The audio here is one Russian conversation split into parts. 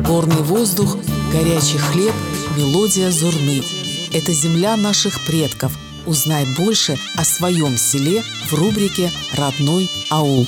Горный воздух, горячий хлеб, мелодия зурны. Это земля наших предков. Узнай больше о своем селе в рубрике «Родной аул».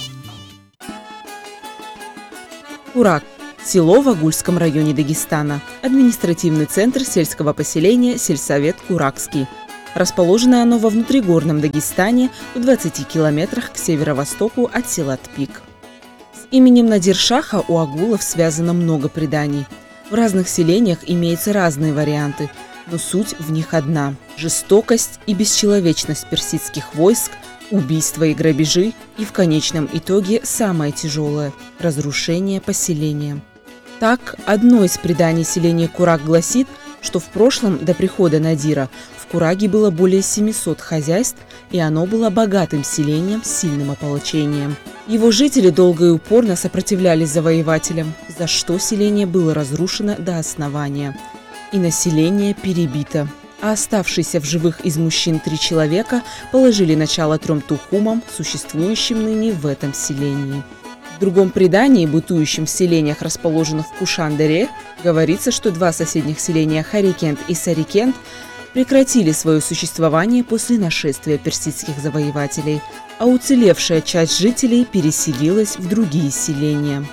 Курак – село в Агульском районе Дагестана. Административный центр сельского поселения сельсовет Куракский. Расположено оно во внутригорном Дагестане в 20 километрах к северо-востоку от села Тпик. С именем Надир-Шаха у агулов связано много преданий. В разных селениях имеются разные варианты, но суть в них одна – жестокость и бесчеловечность персидских войск, убийства и грабежи, и в конечном итоге самое тяжелое – разрушение поселения. Так, одно из преданий селения Курак гласит, что в прошлом, до прихода Надира, в Кураге было более 700 хозяйств, и оно было богатым селением с сильным ополчением. Его жители долго и упорно сопротивлялись завоевателям, за что селение было разрушено до основания, и население перебито. А оставшиеся в живых из мужчин 3 человека положили начало 3 тухумам, существующим ныне в этом селении. В другом предании, бытующем в селениях, расположенных в Кушан-Дере, говорится, что 2 соседних селения Харикент и Сарикент прекратили свое существование после нашествия персидских завоевателей, а уцелевшая часть жителей переселилась в другие селения.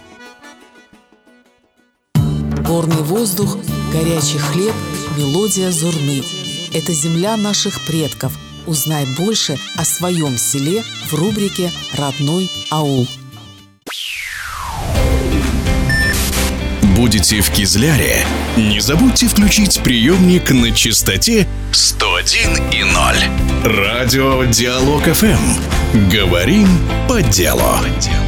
Горный воздух, горячий хлеб, мелодия зурны. Это земля наших предков. Узнай больше о своем селе в рубрике «Родной аул». Будете в Кизляре? Не забудьте включить приемник на частоте 101,0. Радио Диалог ФМ. Говорим по делу.